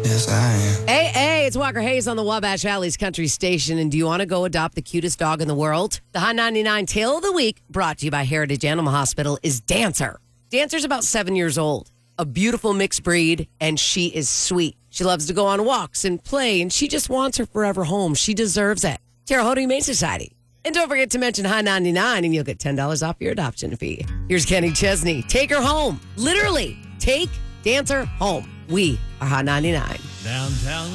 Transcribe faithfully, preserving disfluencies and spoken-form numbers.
Yes, I am. Hey, hey, it's Walker Hayes on the Wabash Valley's Country Station. And do you want to go adopt the cutest dog in the world? The Hot ninety-nine Tale of the Week, brought to you by Heritage Animal Hospital, is Dancer. Dancer's about seven years old, a beautiful mixed breed, and she is sweet. She loves to go on walks and play, and she just wants her forever home. She deserves it. Terre Haute Humane Society. And don't forget to mention Hot ninety-nine, and you'll get ten dollars off your adoption fee. Here's Kenny Chesney. Take her home. Literally, take Dancer home. We are Hot ninety-nine. Downtown